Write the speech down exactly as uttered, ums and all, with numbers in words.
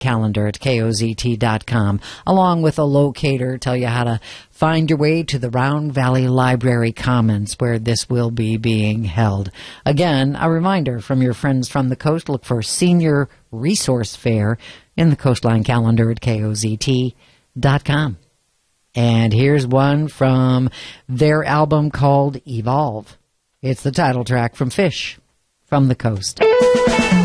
calendar at K O Z T dot com, along with a locator, tell you how to find your way to the Round Valley Library Commons, where this will be being held. Again, a reminder from your friends from the coast, look for Senior Resource Fair in the Coastline calendar at K O Z T dot com. And here's one from their album called Evolve. It's the title track from Fish from the Coast.